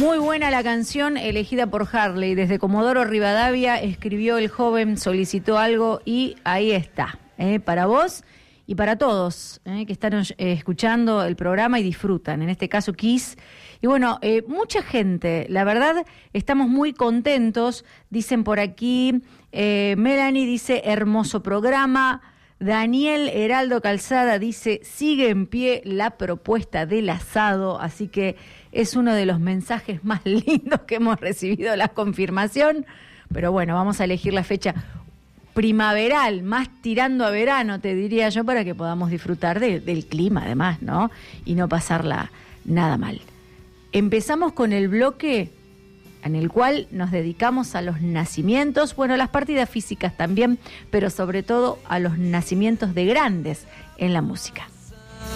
Muy buena la canción elegida por Harley. Desde Comodoro Rivadavia escribió el joven, solicitó algo y ahí está. Para vos y para todos que están escuchando el programa y disfrutan. En este caso, Kiss. Y bueno, mucha gente, la verdad, estamos muy contentos. Dicen por aquí, Melanie dice, hermoso programa. Daniel Heraldo Calzada dice, sigue en pie la propuesta del asado, así que es uno de los mensajes más lindos que hemos recibido, la confirmación, pero bueno, vamos a elegir la fecha primaveral, más tirando a verano, te diría yo, para que podamos disfrutar del clima además, ¿no? Y no pasarla nada mal. Empezamos con el bloque en el cual nos dedicamos a los nacimientos, bueno, a las partidas físicas también, pero sobre todo a los nacimientos de grandes en la música.